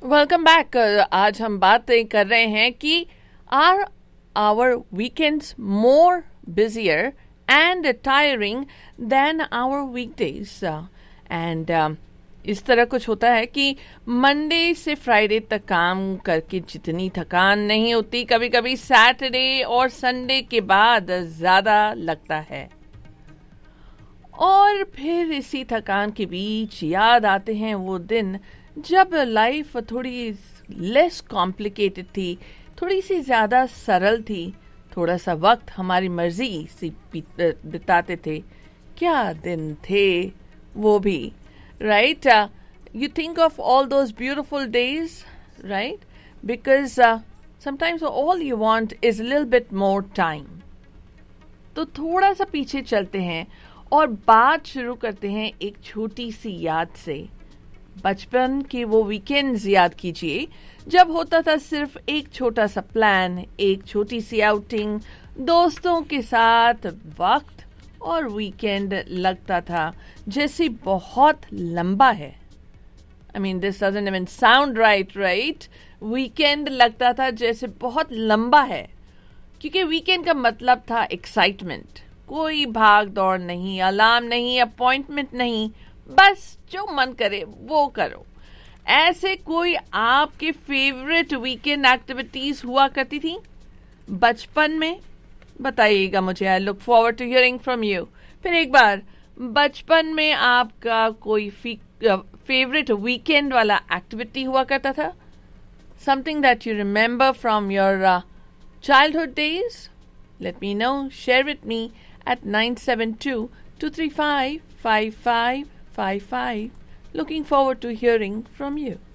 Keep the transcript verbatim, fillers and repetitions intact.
Welcome back. आज हम बातें कर रहे हैं कि are our weekends more busier and tiring then our weekdays. And इस तरह कुछ होता है कि मंडे से फ्राइडे तक काम करके जितनी थकान नहीं होती, कभी कभी सैटरडे और संडे के बाद ज्यादा लगता है। और फिर इसी थकान के बीच याद आते हैं वो दिन जब लाइफ थोड़ी लेस कॉम्प्लिकेटेड थी, थोड़ी सी ज़्यादा सरल थी, थोड़ा सा वक्त हमारी मर्जी से बिताते थे। क्या दिन थे वो भी, right? You think of all those beautiful days, right? Because sometimes all you want is little bit more time. तो थोड़ा सा पीछे चलते हैं और बात शुरू करते हैं एक छोटी सी याद से। बचपन के वो वीकेंड्स याद कीजिए जब होता था सिर्फ एक छोटा सा प्लान, एक छोटी सी आउटिंग, दोस्तों के साथ वक्त, और वीकेंड लगता था जैसे बहुत लंबा है। I mean this doesn't even sound right, right? Weekend लगता था जैसे बहुत लंबा है, क्योंकि वीकेंड का मतलब था एक्साइटमेंट। कोई भाग दौड़ नहीं, अलार्म नहीं, अपॉइंटमेंट नहीं, बस जो मन करे वो करो। ऐसे कोई आपके फेवरेट वीकेंड एक्टिविटीज हुआ करती थी बचपन में? बताइएगा मुझे। I look forward to hearing from you. फिर एक बार, बचपन में आपका कोई फेवरेट वीकेंड वाला एक्टिविटी हुआ करता था? Something that you remember from your childhood days? Let me know. Share with me at nine seven two, two three five, five five five five. Looking forward to hearing from you.